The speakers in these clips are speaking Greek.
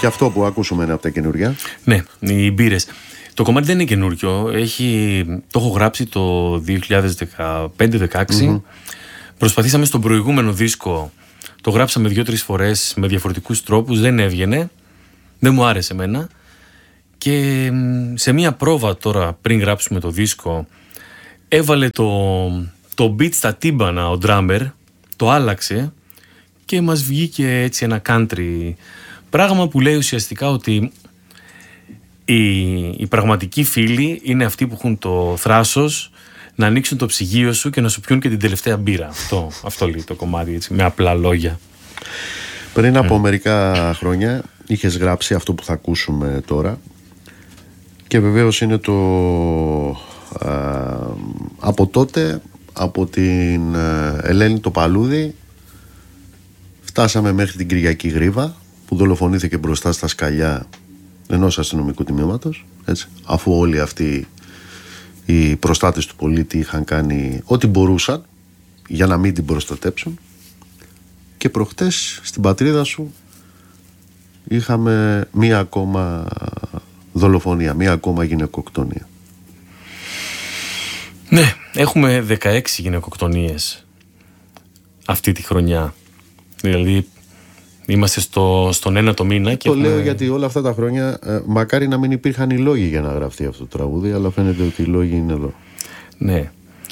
Και αυτό που ακούσουμε είναι από τα καινούργια. Ναι, οι μπύρες. Το κομμάτι δεν είναι καινούριο. Το έχω γράψει το 2015-16. Προσπαθήσαμε στον προηγούμενο δίσκο. Το γράψαμε 2-3 φορές με διαφορετικούς τρόπους. Δεν έβγαινε. Δεν μου άρεσε εμένα. Και σε μία πρόβα τώρα πριν γράψουμε το δίσκο, έβαλε το beat στα τύμπανα ο drummer, το άλλαξε και μας βγήκε έτσι ένα country πράγμα που λέει ουσιαστικά ότι οι πραγματικοί φίλοι είναι αυτοί που έχουν το θράσος να ανοίξουν το ψυγείο σου και να σου πιούν και την τελευταία μπύρα. Αυτό λέει το κομμάτι, έτσι, με απλά λόγια. Πριν από μερικά χρόνια είχες γράψει αυτό που θα ακούσουμε τώρα και βεβαίως είναι από τότε, από την Ελένη το Παλούδι φτάσαμε μέχρι την Κυριακή Γρίβα που δολοφονήθηκε μπροστά στα σκαλιά ενός αστυνομικού τμήματος, έτσι, αφού όλοι αυτοί οι προστάτες του πολίτη είχαν κάνει ό,τι μπορούσαν για να μην την προστατέψουν. Και προχτές στην πατρίδα σου είχαμε μία ακόμα δολοφονία, μία ακόμα γυναικοκτονία. Ναι, έχουμε 16 γυναικοκτονίες αυτή τη χρονιά. Δηλαδή είμαστε στον ένα το μήνα. Και λέω γιατί όλα αυτά τα χρόνια μακάρι να μην υπήρχαν οι λόγοι για να γραφτεί αυτό το τραγούδι, αλλά φαίνεται ότι οι λόγοι είναι εδώ. Ναι.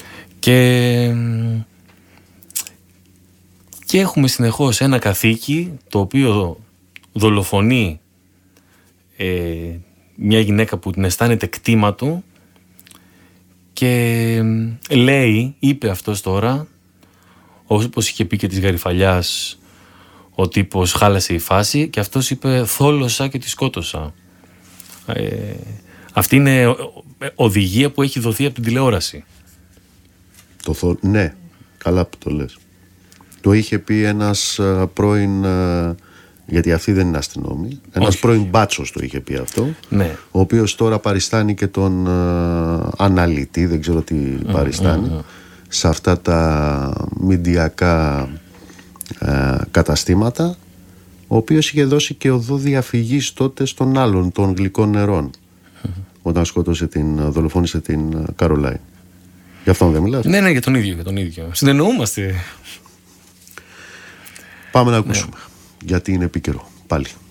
Και έχουμε συνεχώς ένα καθήκη το οποίο δολοφονεί μια γυναίκα που την αισθάνεται κτήμα του και είπε αυτός τώρα, όπως είχε πει και της Γαριφαλιάς, ο τύπος χάλασε η φάση και αυτός είπε θόλωσα και τη σκότωσα. Αυτή είναι οδηγία που έχει δοθεί από την τηλεόραση. Ναι, καλά που το λες. Το είχε πει ένας πρώην, γιατί αυτοί δεν είναι αστυνόμοι, ένας πρώην μπάτσος το είχε πει αυτό, ναι. Ο οποίος τώρα παριστάνει και τον αναλυτή, δεν ξέρω τι παριστάνει, σε αυτά τα μηντιακά καταστήματα, ο οποίος είχε δώσει και οδό διαφυγής τότε στον άλλον των Γλυκών Νερών, όταν δολοφόνησε την Καρολάιν. Γι' αυτόν δεν μιλάς? Ναι, για τον ίδιο. Συνεννοούμαστε. Πάμε να ακούσουμε, γιατί είναι επίκαιρο πάλι.